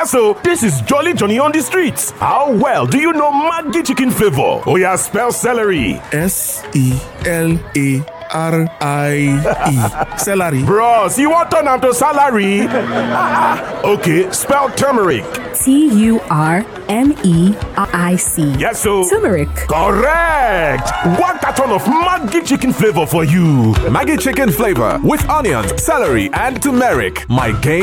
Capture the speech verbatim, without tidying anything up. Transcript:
Yes, so this is Jolly Johnny on the streets. How well do you know Maggi chicken flavor? Oh yeah, spell celery. S E L A R I E. Celery. Bros, you want turn am to salary? Okay, spell turmeric. T U R M E R I C. Yes, so turmeric. Correct. One carton of Maggi chicken flavor for you. Maggi chicken flavor with onions, celery, and turmeric. My game